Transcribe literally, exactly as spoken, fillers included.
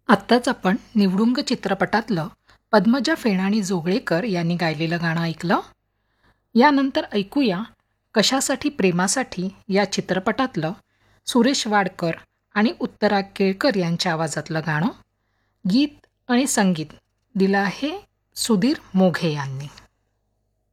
आत्ताच आपण निवडुंग चित्रपटातलं पद्मजा फेणाणी जोगळेकर यांनी गायलेलं गाणं ऐकलं. यानंतर ऐकूया कशासाठी प्रेमासाठी या चित्रपटातलं सुरेश वाडकर आणि उत्तरा केळकर यांच्या आवाजातलं गाणं. गीत आणि संगीत दिलं आहे सुधीर मोघे यांनी.